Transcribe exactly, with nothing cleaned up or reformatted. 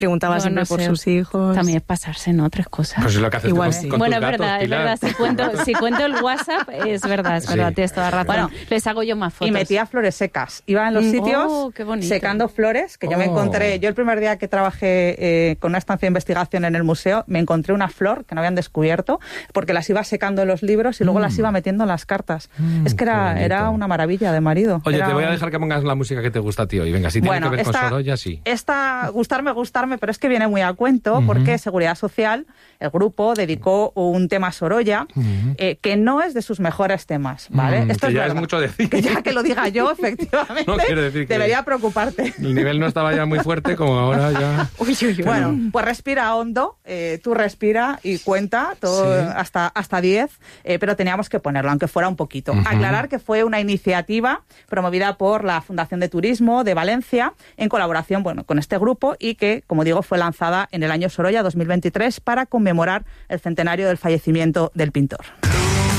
Preguntaba no, siempre no por sé. sus hijos. También es pasarse, ¿no? Tres cosas. Pues es lo que haces Igual tú con, sí. con Bueno, tus es gatos, verdad, es Pilar. verdad. Si cuento, si cuento el WhatsApp, es verdad, es verdad. Sí. Tienes toda razón. Bueno, les hago yo más fotos. Y metía flores secas. Iba en los Mm, sitios oh, qué bonito. secando flores, que yo me Oh. encontré, yo el primer día que trabajé eh, con una estancia de investigación en el museo, me encontré una flor que no habían descubierto, porque las iba secando en los libros y luego Mm. las iba metiendo en las cartas. Mm, es que qué era, bonito. era una maravilla de marido. Oye, Era te voy a un- dejar que pongas la música que te gusta a ti hoy. Venga, si tiene Bueno, que ver esta- con Sorolla, sí. Esta, gustarme, gustarme, pero es que viene muy a cuento, Ujú. porque Seguridad Social, el grupo, dedicó un tema a Sorolla, Ujú. eh, que no es de sus mejores temas, ¿vale? Mm, Esto que es ya es verdad. mucho decir. Que ya que lo diga yo, efectivamente, No quiero decir que- debería preocuparte. El nivel no estaba ya muy fuerte como ahora ya... Uy, uy, uy. Bueno, pues respira hondo, eh, tú respira y cuenta todo Sí. hasta hasta diez, eh, pero teníamos que ponerlo, aunque fuera un poquito. Ujú. Aclarar que fue una iniciativa promovida por la Fundación de Turismo de Valencia en colaboración, bueno, con este grupo y que, como digo, fue lanzada en el año Sorolla dos mil veintitrés para conmemorar el centenario del fallecimiento del pintor.